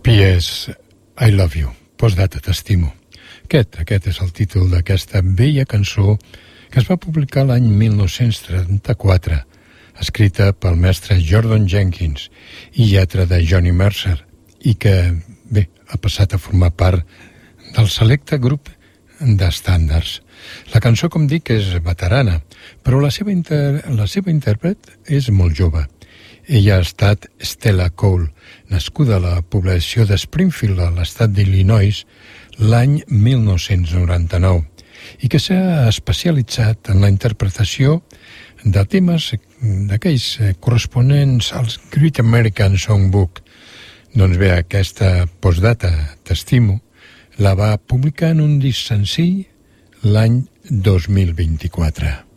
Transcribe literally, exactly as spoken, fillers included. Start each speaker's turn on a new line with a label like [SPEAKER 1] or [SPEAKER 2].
[SPEAKER 1] P S I Love You, postdata, t'estimo. Aquest, aquest és el títol d'aquesta bella cançó que es va publicar l'any mil nou-cents trenta-quatre, escrita pel mestre Jordan Jenkins i lletra de Johnny Mercer, i que, bé, ha passat a formar part del selecte grup d'estàndards. La cançó, com dic, és veterana, però la seva, inter... la seva intèrpret és molt jove. Ella ha estat Stella Cole, nascuda a la població de Springfield, a l'estat d'Illinois, l'any mil nou-cents noranta-nou, i que s'ha especialitzat en la interpretació de temes d'aquells corresponents als Great American Songbook. Doncs bé, aquesta postdata, t'estimo, la va publicar en un disc senzill l'any dos mil vint-i-quatre.